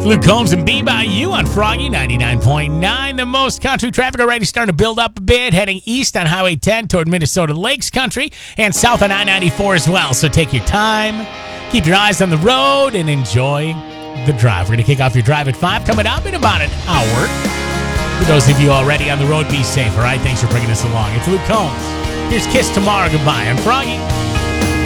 Luke Combs and Be By You on Froggy 99.9. The most country traffic already starting to build up a bit, heading east on Highway 10 toward Minnesota Lakes Country and south on I-94 as well. So take your time, keep your eyes on the road, and enjoy the drive. We're going to kick off your drive at 5 coming up in about an hour. For those of you already on the road, be safe, all right? Thanks for bringing us along. It's Luke Combs. Here's Kiss Tomorrow. Goodbye. I'm Froggy.